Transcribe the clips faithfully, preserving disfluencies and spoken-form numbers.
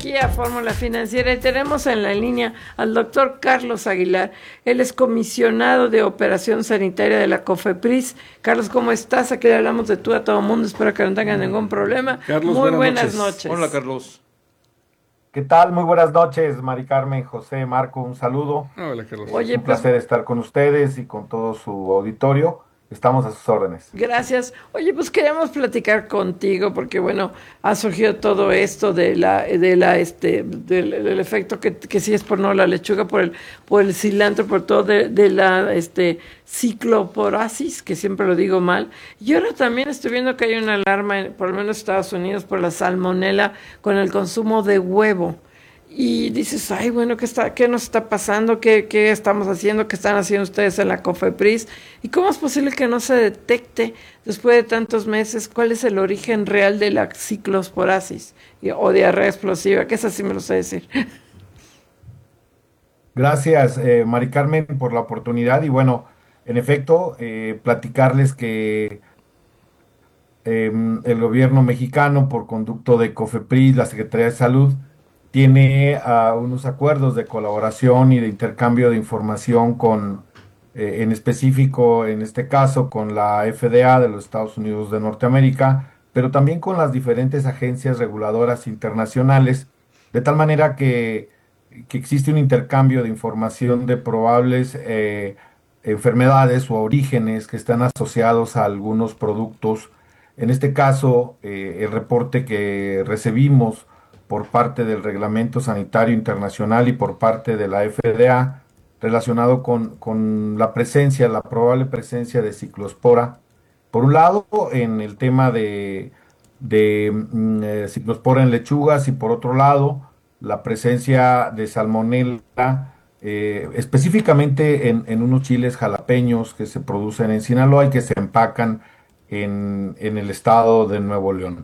aquí a Fórmula Financiera y tenemos en la línea al doctor Carlos Aguilar. Él es comisionado de Operación Sanitaria de la COFEPRIS. Carlos, ¿cómo estás? Aquí le hablamos de tú a todo mundo. Espero que no tengan ningún problema. Carlos, Muy buenas, buenas noches. noches. Hola, Carlos. ¿Qué tal? Muy buenas noches, Mari Carmen, José, Marco, un saludo. Hola, Carlos. Oye, Es un pues, placer estar con ustedes y con todo su auditorio. Estamos a sus órdenes. gracias. Oye, pues queríamos platicar contigo porque, bueno, ha surgido todo esto de la, de la, este, del, del efecto que, que sí es por no la lechuga, por el, por el cilantro, por todo de, de la, este, cicloporasis, que siempre lo digo mal. Y ahora también estoy viendo que hay una alarma, en, por lo menos en Estados Unidos, por la salmonela con el consumo de huevo. Y dices, ay, bueno, ¿qué está, qué nos está pasando? ¿Qué, qué estamos haciendo? ¿Qué están haciendo ustedes en la COFEPRIS? ¿Y cómo es posible que no se detecte después de tantos meses cuál es el origen real de la ciclosporasis o diarrea explosiva? Que esa sí me lo sé decir. Gracias, eh, Mari Carmen, por la oportunidad. Y bueno, en efecto, eh, platicarles que eh, el gobierno mexicano, por conducto de COFEPRIS, la Secretaría de Salud, tiene uh, unos acuerdos de colaboración y de intercambio de información con, eh, en específico, en este caso, con la F D A de los Estados Unidos de Norteamérica, pero también con las diferentes agencias reguladoras internacionales, de tal manera que, que existe un intercambio de información de probables eh, enfermedades o orígenes que están asociados a algunos productos. En este caso, eh, el reporte que recibimos por parte del Reglamento Sanitario Internacional y por parte de la F D A relacionado con, con la presencia, la probable presencia de ciclospora. Por un lado, en el tema de, de mm, eh, ciclospora en lechugas y por otro lado, la presencia de salmonella, eh, específicamente en, en unos chiles jalapeños que se producen en Sinaloa y que se empacan en, en el estado de Nuevo León.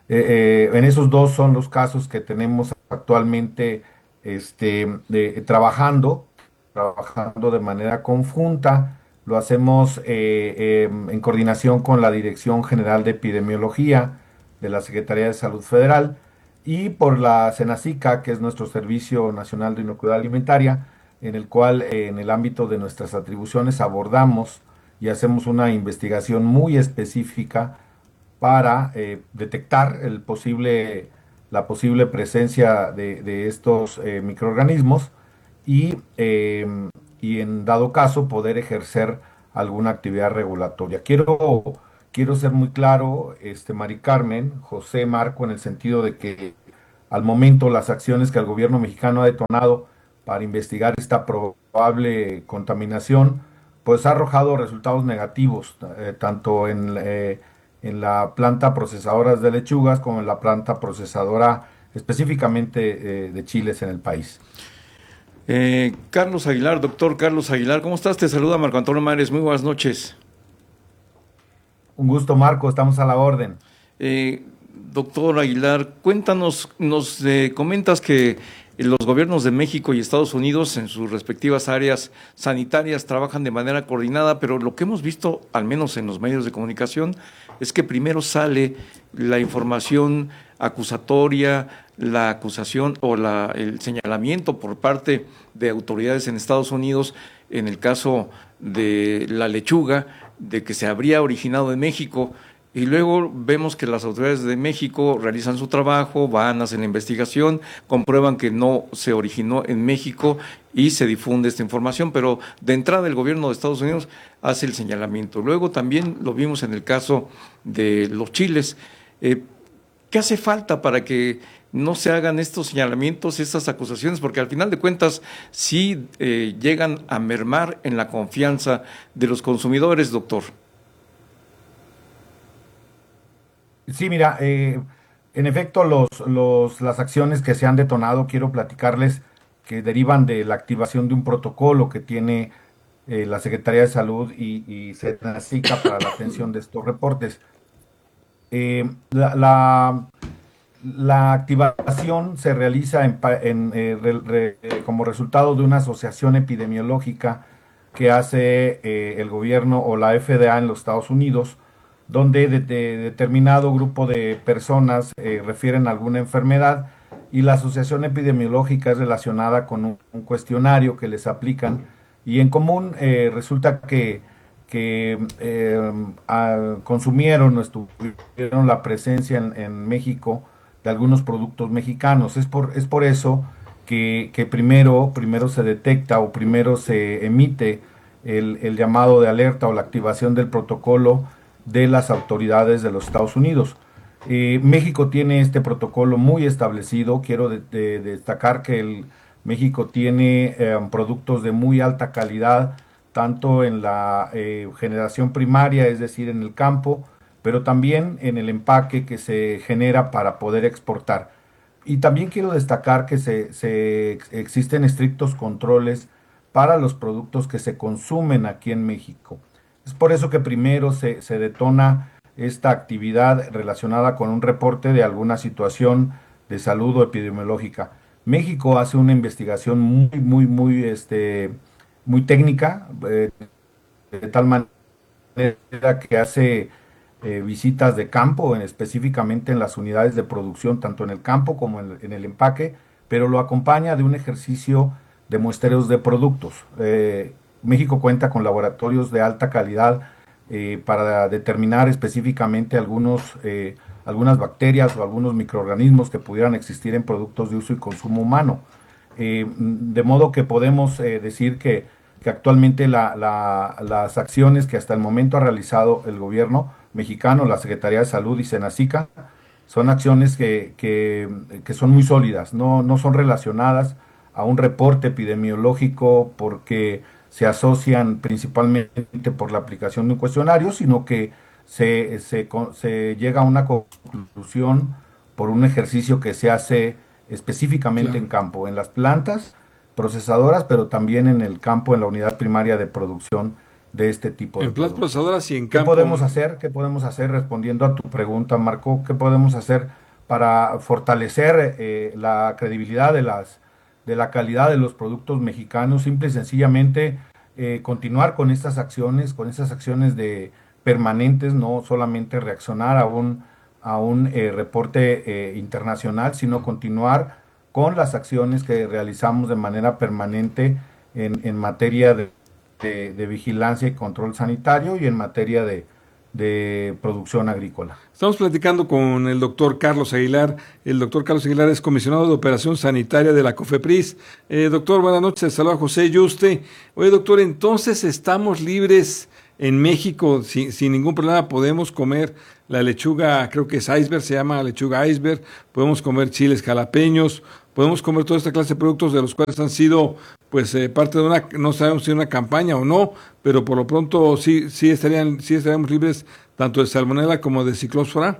Eh, eh, en esos dos son los casos que tenemos actualmente este, de- trabajando, trabajando de manera conjunta. Lo hacemos eh, em, en coordinación con la Dirección General de Epidemiología de la Secretaría de Salud Federal y por la SENACICA, que es nuestro Servicio Nacional de Inocuidad Alimentaria, en el cual eh, en el ámbito de nuestras atribuciones abordamos y hacemos una investigación muy específica para eh, detectar el posible, la posible presencia de, de estos eh, microorganismos y, eh, y en dado caso poder ejercer alguna actividad regulatoria. Quiero, quiero ser muy claro, este, Mari Carmen, José, Marco, en el sentido de que al momento las acciones que el gobierno mexicano ha detonado para investigar esta probable contaminación, pues ha arrojado resultados negativos, eh, tanto en, eh, en la planta procesadora de lechugas como en la planta procesadora específicamente eh, de chiles en el país. Eh, Carlos Aguilar, doctor Carlos Aguilar, ¿cómo estás? Te saluda Marco Antonio Mares, muy buenas noches. Un gusto, Marco, estamos a la orden. Eh, doctor Aguilar, cuéntanos, nos eh, comentas que los gobiernos de México y Estados Unidos en sus respectivas áreas sanitarias trabajan de manera coordinada, pero lo que hemos visto, al menos en los medios de comunicación, es que primero sale la información acusatoria, la acusación o la, el señalamiento por parte de autoridades en Estados Unidos, en el caso de la lechuga, de que se habría originado en México. Y luego vemos que las autoridades de México realizan su trabajo, van, hacen la investigación, comprueban que no se originó en México y se difunde esta información, pero de entrada el gobierno de Estados Unidos hace el señalamiento. Luego también lo vimos en el caso de los chiles. Eh, ¿Qué hace falta para que no se hagan estos señalamientos, estas acusaciones? Porque al final de cuentas sí eh, llegan a mermar en la confianza de los consumidores, doctor. Sí, mira, eh, en efecto, los, los, las acciones que se han detonado, quiero platicarles que derivan de la activación de un protocolo que tiene eh, la Secretaría de Salud y, y SENACICA para la atención de estos reportes. Eh, la, la, la activación se realiza en, pa- en, eh, re- re- eh, como resultado de una asociación epidemiológica que hace eh, el gobierno o la F D A en los Estados Unidos, donde de, de determinado grupo de personas eh, refieren alguna enfermedad y la asociación epidemiológica es relacionada con un, un cuestionario que les aplican y en común eh, resulta que, que eh, a, consumieron o estuvieron la presencia en, en México de algunos productos mexicanos. Es por, es por eso que, que primero, primero se detecta o primero se emite el, el llamado de alerta o la activación del protocolo de las autoridades de los Estados Unidos. Eh, México tiene este protocolo muy establecido. Quiero de, de, de destacar que el, México tiene eh, productos de muy alta calidad, tanto en la eh, generación primaria, es decir, en el campo, pero también en el empaque que se genera para poder exportar. Y también quiero destacar que se, se existen estrictos controles para los productos que se consumen aquí en México. Es por eso que primero se, se detona esta actividad relacionada con un reporte de alguna situación de salud o epidemiológica. México hace una investigación muy, muy, muy, este, muy técnica, eh, de tal manera que hace eh, visitas de campo, en, específicamente en las unidades de producción, tanto en el campo como en, en el empaque, pero lo acompaña de un ejercicio de muestreos de productos. Eh, México cuenta con laboratorios de alta calidad eh, para determinar específicamente algunos, eh, algunas bacterias o algunos microorganismos que pudieran existir en productos de uso y consumo humano. Eh, de modo que podemos eh, decir que, que actualmente la, la, las acciones que hasta el momento ha realizado el gobierno mexicano, la Secretaría de Salud y Senacica, son acciones que, que, que son muy sólidas, no, no son relacionadas a un reporte epidemiológico porque se asocian principalmente por la aplicación de un cuestionario, sino que se, se, se llega a una conclusión por un ejercicio que se hace específicamente claro. en campo, en las plantas procesadoras, pero también en el campo, en la unidad primaria de producción de este tipo de en plantas procesadoras y en campo. ¿Qué podemos hacer? ¿Qué podemos hacer? Respondiendo a tu pregunta, Marco, ¿qué podemos hacer para fortalecer eh, la credibilidad de las de la calidad de los productos mexicanos? Simple y sencillamente eh, continuar con estas acciones, con estas acciones de permanentes, no solamente reaccionar a un, a un eh, reporte eh, internacional, sino continuar con las acciones que realizamos de manera permanente en, en materia de, de, de vigilancia y control sanitario y en materia de, de producción agrícola. Estamos platicando con el doctor Carlos Aguilar. El doctor Carlos Aguilar es comisionado de Operación Sanitaria de la COFEPRIS. Eh, doctor, buenas noches. Saluda a José Yuste. Oye, doctor, entonces estamos libres en México, sin, sin ningún problema, podemos comer la lechuga, creo que es iceberg, se llama lechuga iceberg, podemos comer chiles jalapeños, podemos comer toda esta clase de productos de los cuales han sido pues eh, parte de una, no sabemos si una campaña o no, pero por lo pronto sí, sí estarían, sí estaríamos libres tanto de salmonela como de ciclósfora.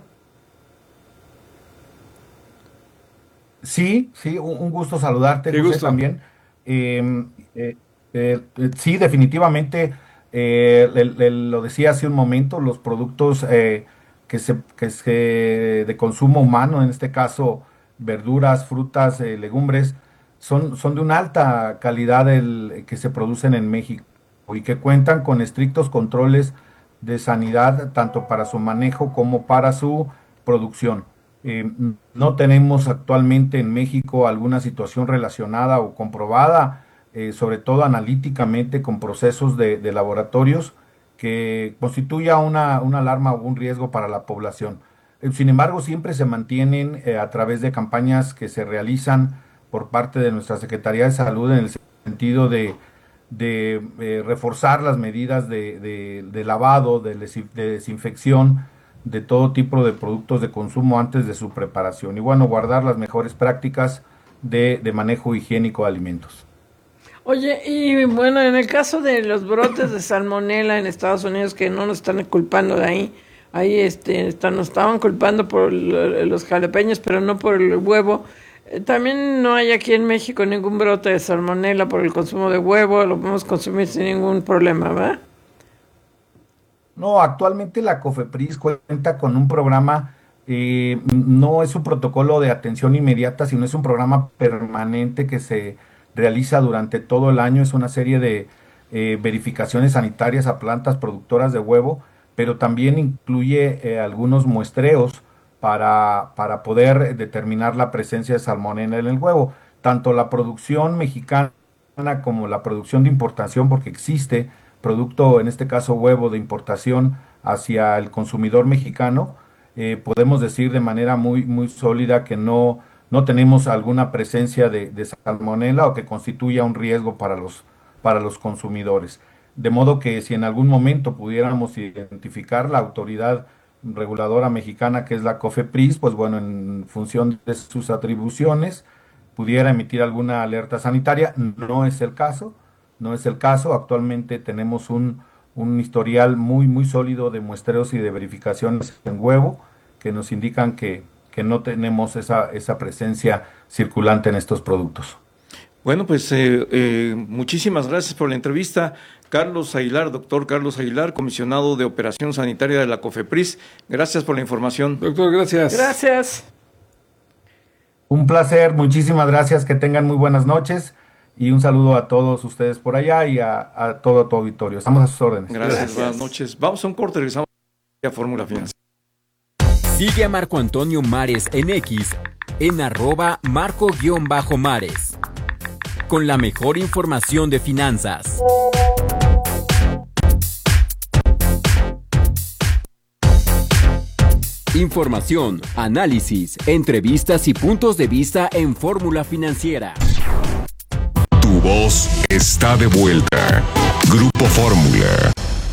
Sí, sí, un, un gusto saludarte, Qué José, gusto. también. Eh, eh, eh, sí, definitivamente, eh, el- el- lo decía hace un momento, los productos eh, que se, que se de consumo humano, en este caso verduras, frutas, eh, legumbres, son, son de una alta calidad el, que se producen en México y que cuentan con estrictos controles de sanidad, tanto para su manejo como para su producción. Eh, no tenemos actualmente en México alguna situación relacionada o comprobada, eh, sobre todo analíticamente con procesos de, de laboratorios, que constituya una, una alarma o un riesgo para la población. Eh, sin embargo, siempre se mantienen eh, a través de campañas que se realizan por parte de nuestra Secretaría de Salud en el sentido de, de eh, reforzar las medidas de, de- de lavado, de, desi- de desinfección de todo tipo de productos de consumo antes de su preparación y bueno, guardar las mejores prácticas de, de manejo higiénico de alimentos. Oye, y bueno, en el caso de los brotes de salmonela en Estados Unidos, que no nos están culpando de ahí, ahí este, están, nos estaban culpando por l- los jalapeños, pero no por el huevo. Eh, También no hay aquí en México ningún brote de salmonela por el consumo de huevo, lo podemos consumir sin ningún problema, ¿verdad? No, actualmente la COFEPRIS cuenta con un programa, eh, no es un protocolo de atención inmediata, sino es un programa permanente que se realiza durante todo el año. Es una serie de eh, verificaciones sanitarias a plantas productoras de huevo, pero también incluye eh, algunos muestreos para, para poder determinar la presencia de salmonela en el huevo. Tanto la producción mexicana como la producción de importación, porque existe producto, en este caso huevo de importación hacia el consumidor mexicano, eh, podemos decir de manera muy, muy sólida que no, no tenemos alguna presencia de, de salmonela o que constituya un riesgo para los, para los consumidores. De modo que si en algún momento pudiéramos identificar la autoridad reguladora mexicana, que es la COFEPRIS, pues bueno, en función de sus atribuciones, pudiera emitir alguna alerta sanitaria. No es el caso, no es el caso. Actualmente tenemos un, un historial muy, muy sólido de muestreos y de verificaciones en huevo que nos indican que, que no tenemos esa, esa presencia circulante en estos productos. Bueno, pues eh, eh, muchísimas gracias por la entrevista. Carlos Aguilar, doctor Carlos Aguilar, comisionado de Operación Sanitaria de la COFEPRIS. Gracias por la información. Doctor, gracias. Gracias. Un placer, muchísimas gracias, que tengan muy buenas noches y un saludo a todos ustedes por allá y a, a todo tu auditorio. Estamos a sus órdenes. Gracias, Gracias. buenas noches. Vamos a un corte, regresamos a Fórmula Financiera. Sigue a Marco Antonio Mares en X, en arroba marco-mares, con la mejor información de finanzas. Información, análisis, entrevistas y puntos de vista en Fórmula Financiera. Tu voz está de vuelta. Grupo Fórmula.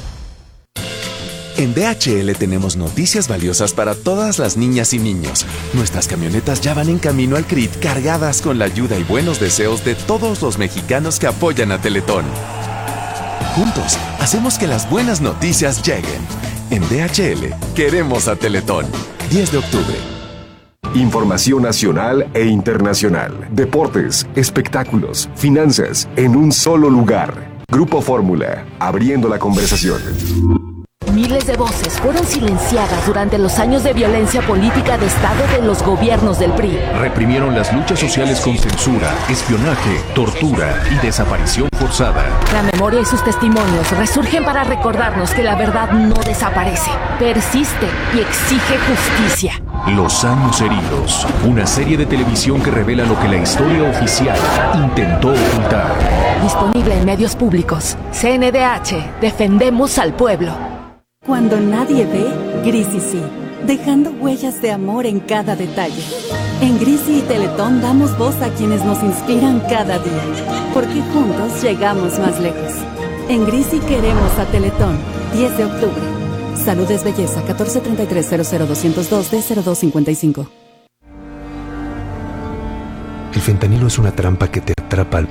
En D H L tenemos noticias valiosas para todas las niñas y niños. Nuestras camionetas ya van en camino al C R I T cargadas con la ayuda y buenos deseos de todos los mexicanos que apoyan a Teletón. Juntos, hacemos que las buenas noticias lleguen. En D H L, queremos a Teletón. diez de octubre. Información nacional e internacional. Deportes, espectáculos, finanzas, en un solo lugar. Grupo Fórmula, abriendo la conversación. Miles de voces fueron silenciadas durante los años de violencia política de Estado de los gobiernos del P R I. Reprimieron las luchas sociales con censura, espionaje, tortura y desaparición forzada. La memoria y sus testimonios resurgen para recordarnos que la verdad no desaparece, persiste y exige justicia. Los años heridos, una serie de televisión que revela lo que la historia oficial intentó ocultar. Disponible en medios públicos. C N D H, defendemos al pueblo. Cuando nadie ve, Grisi sí, dejando huellas de amor en cada detalle. En Grisi y Teletón damos voz a quienes nos inspiran cada día, porque juntos llegamos más lejos. En Grisi queremos a Teletón, diez de octubre. Salud es belleza, catorce treinta y tres cero cero doscientos dos D cero dos cincuenta y cinco. El fentanilo es una trampa que te atrapa al